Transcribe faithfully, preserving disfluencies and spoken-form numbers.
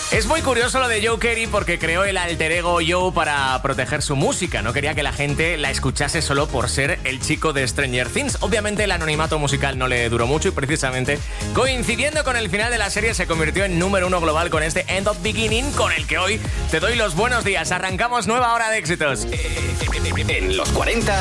Es muy curioso lo de Joe Carey porque creó el alter ego Joe para proteger su música. No quería que la gente la escuchase solo por ser el chico de Stranger Things. Obviamente el anonimato musical no le duró mucho y precisamente coincidiendo con el final de la serie se convirtió en número uno global con este End of Beginning, con el que hoy te doy los buenos días. Arrancamos nueva hora de éxitos. En los cuarenta